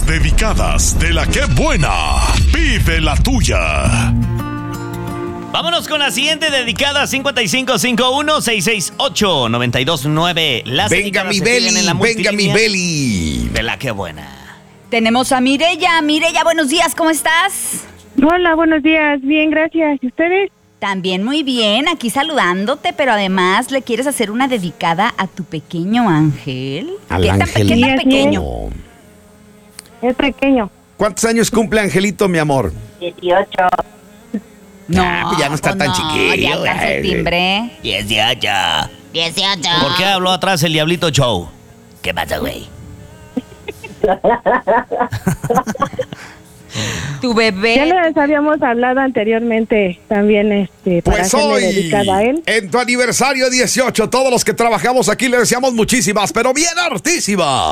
dedicadas de la que buena. Pide la tuya. Vámonos con la siguiente dedicada 5551-668-929. Venga mi Beli. De la que buena. Tenemos a Mireya. Mireya, buenos días, ¿cómo estás? Hola, buenos días. Bien, gracias. ¿Y ustedes? También muy bien, aquí saludándote, pero además le quieres hacer una dedicada a tu pequeño ángel. Al ¿Qué ángel. tan pequeño? Es pequeño. ¿Cuántos años cumple Angelito, mi amor? 18. No, pues ya no está tan chiquillo, ya alcanza el timbre. 18. 18. ¿Por qué habló atrás el Diablito Show? ¿Qué pasa, güey? Tu bebé. Ya les habíamos hablado anteriormente también para Pues hacerle hoy, dedicada a él. en tu aniversario 18, todos los que trabajamos aquí le deseamos muchísimas, pero bien hartísimas